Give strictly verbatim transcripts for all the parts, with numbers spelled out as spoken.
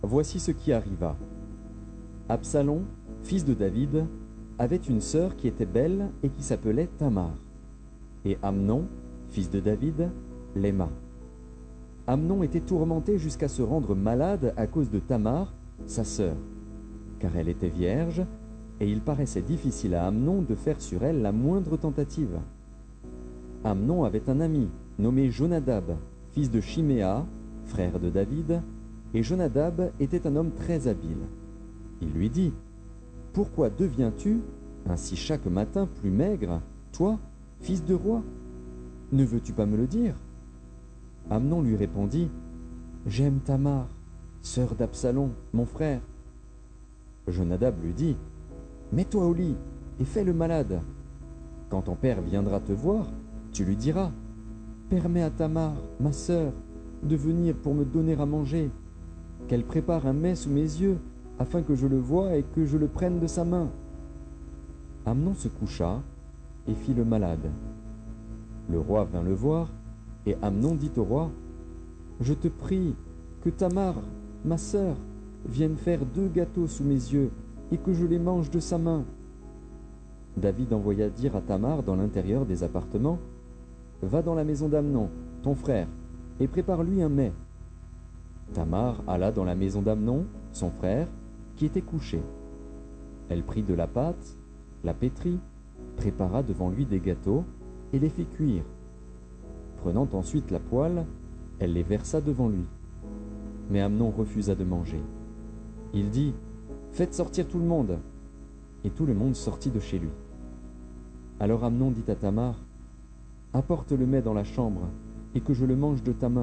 Voici ce qui arriva. Absalom, fils de David, avait une sœur qui était belle et qui s'appelait Tamar. Et Amnon, fils de David, l'aima. Amnon était tourmenté jusqu'à se rendre malade à cause de Tamar, sa sœur, car elle était vierge, et il paraissait difficile à Amnon de faire sur elle la moindre tentative. Amnon avait un ami, nommé Jonadab, fils de Chiméa, frère de David, et Jonadab était un homme très habile. Il lui dit, « Pourquoi deviens-tu, ainsi chaque matin, plus maigre, toi, fils de roi? Ne veux-tu pas me le dire ?» Amnon lui répondit, « J'aime Tamar, sœur d'Absalom, mon frère. » Jonadab lui dit, « Mets-toi au lit et fais le malade. Quand ton père viendra te voir, tu lui diras, « Permets à Tamar, ma sœur, de venir pour me donner à manger, qu'elle prépare un mets sous mes yeux, afin que je le voie et que je le prenne de sa main. » Amnon se coucha et fit le malade. Le roi vint le voir, et Amnon dit au roi, « Je te prie que Tamar, ma sœur, vienne faire deux gâteaux sous mes yeux, et que je les mange de sa main. » David envoya dire à Tamar dans l'intérieur des appartements, « Va dans la maison d'Amnon, ton frère, et prépare-lui un mets. » Tamar alla dans la maison d'Amnon, son frère, qui était couché. Elle prit de la pâte, la pétrit, prépara devant lui des gâteaux, et les fit cuire. Prenant ensuite la poêle, elle les versa devant lui. Mais Amnon refusa de manger. Il dit, « Faites sortir tout le monde. » Et tout le monde sortit de chez lui. Alors Amnon dit à Tamar, « Apporte le mets dans la chambre, et que je le mange de ta main. »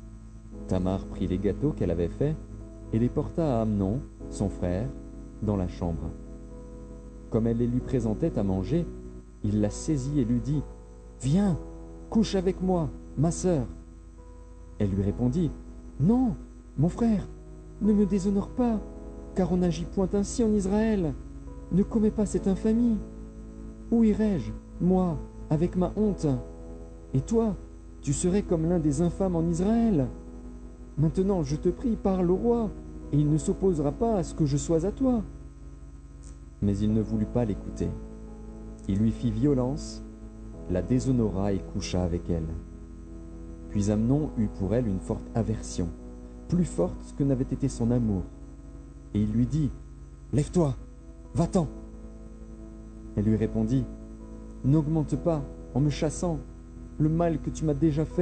Tamar prit les gâteaux qu'elle avait faits, et les porta à Amnon, son frère, dans la chambre. Comme elle les lui présentait à manger, il la saisit et lui dit, « Viens, couche avec moi, ma sœur. » Elle lui répondit, « Non, mon frère, ne me déshonore pas, car on n'agit point ainsi en Israël. Ne commets pas cette infamie. Où irai-je, moi, avec ma honte? Et toi, tu serais comme l'un des infâmes en Israël. Maintenant, je te prie, parle au roi, et il ne s'opposera pas à ce que je sois à toi. » Mais il ne voulut pas l'écouter. Il lui fit violence, la déshonora et coucha avec elle. Puis Amnon eut pour elle une forte aversion, plus forte que n'avait été son amour. Et il lui dit, « Lève-toi, va-t'en. » Elle lui répondit, « N'augmente pas, en me chassant, le mal que tu m'as déjà fait. »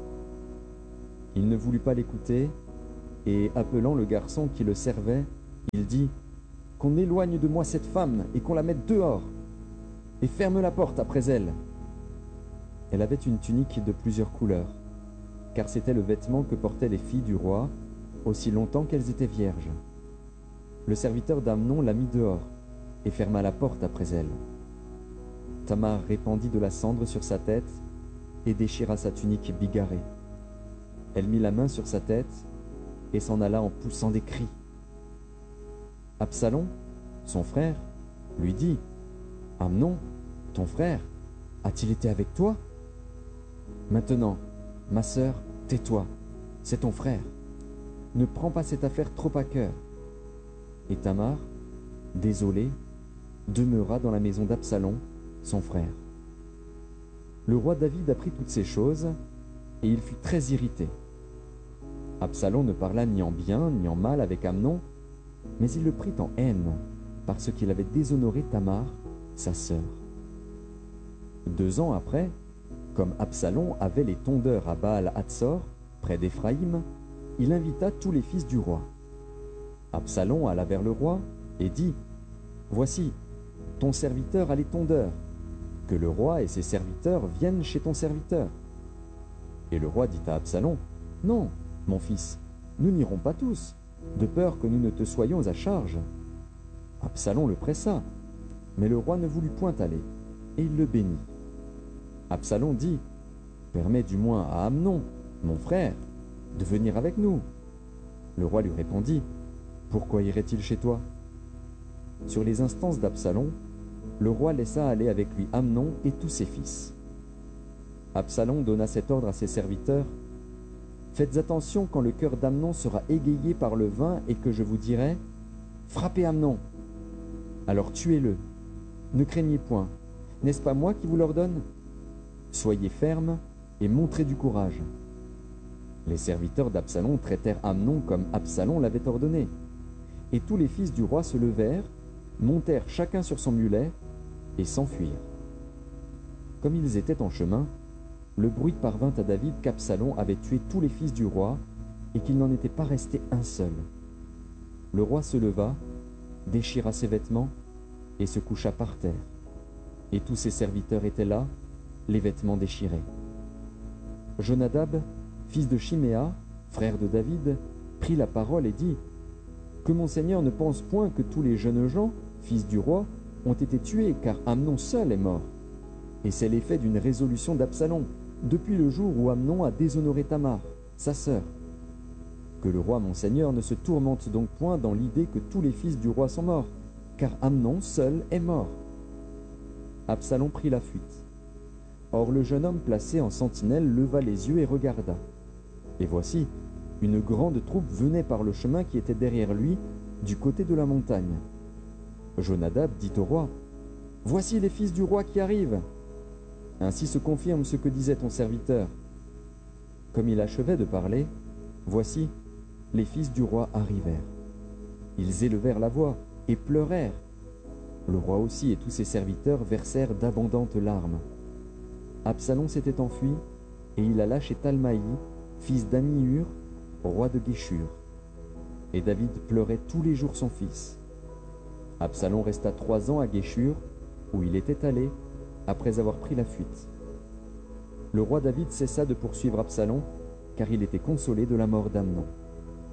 Il ne voulut pas l'écouter, et appelant le garçon qui le servait, il dit, « Qu'on éloigne de moi cette femme et qu'on la mette dehors, et ferme la porte après elle. » Elle avait une tunique de plusieurs couleurs, car c'était le vêtement que portaient les filles du roi, aussi longtemps qu'elles étaient vierges. Le serviteur d'Amnon la mit dehors, et ferma la porte après elle. Tamar répandit de la cendre sur sa tête, et déchira sa tunique bigarrée. Elle mit la main sur sa tête, et s'en alla en poussant des cris. Absalom, son frère, lui dit, « Amnon, ton frère, a-t-il été avec toi? Maintenant, ma sœur, tais-toi, c'est ton frère. Ne prends pas cette affaire trop à cœur. » Et Tamar, désolée, demeura dans la maison d'Absalom, son frère. Le roi David apprit toutes ces choses, et il fut très irrité. Absalom ne parla ni en bien ni en mal avec Amnon, mais il le prit en haine, parce qu'il avait déshonoré Tamar, sa sœur. Deux ans après, comme Absalom avait les tondeurs à Baal-Hatsor, près d'Éphraïm, il invita tous les fils du roi. Absalom alla vers le roi et dit, « Voici, ton serviteur a les tondeurs, que le roi et ses serviteurs viennent chez ton serviteur. » Et le roi dit à Absalom, « Non, mon fils, nous n'irons pas tous, de peur que nous ne te soyons à charge. » Absalom le pressa, mais le roi ne voulut point aller, et il le bénit. Absalom dit, « Permets du moins à Amnon, mon frère, de venir avec nous. » Le roi lui répondit, « Pourquoi irait-il chez toi ?» Sur les instances d'Absalom, le roi laissa aller avec lui Amnon et tous ses fils. Absalom donna cet ordre à ses serviteurs, « Faites attention quand le cœur d'Amnon sera égayé par le vin et que je vous dirai « Frappez Amnon !» Alors tuez-le. Ne craignez point. N'est-ce pas moi qui vous l'ordonne? Soyez fermes et montrez du courage. » Les serviteurs d'Absalom traitèrent Amnon comme Absalom l'avait ordonné. Et tous les fils du roi se levèrent, montèrent chacun sur son mulet et s'enfuirent. Comme ils étaient en chemin, le bruit parvint à David qu'Absalom avait tué tous les fils du roi et qu'il n'en était pas resté un seul. Le roi se leva, déchira ses vêtements et se coucha par terre. Et tous ses serviteurs étaient là, les vêtements déchirés. Jonadab, fils de Chiméa, frère de David, prit la parole et dit « Que mon seigneur ne pense point que tous les jeunes gens, fils du roi, ont été tués, car Amnon seul est mort. Et c'est l'effet d'une résolution d'Absalom, depuis le jour où Amnon a déshonoré Tamar, sa sœur. Que le roi mon seigneur ne se tourmente donc point dans l'idée que tous les fils du roi sont morts, car Amnon seul est mort. » Absalom prit la fuite. Or le jeune homme placé en sentinelle leva les yeux et regarda. Et voici, une grande troupe venait par le chemin qui était derrière lui, du côté de la montagne. Jonadab dit au roi, « Voici les fils du roi qui arrivent. » Ainsi se confirme ce que disait ton serviteur. Comme il achevait de parler, voici, les fils du roi arrivèrent. Ils élevèrent la voix et pleurèrent. Le roi aussi et tous ses serviteurs versèrent d'abondantes larmes. Absalom s'était enfui, et il alla chez Talmaï, fils d'Ammihur, roi de Géshur. Et David pleurait tous les jours son fils. Absalom resta trois ans à Géshur, où il était allé, après avoir pris la fuite. Le roi David cessa de poursuivre Absalom, car il était consolé de la mort d'Amnon.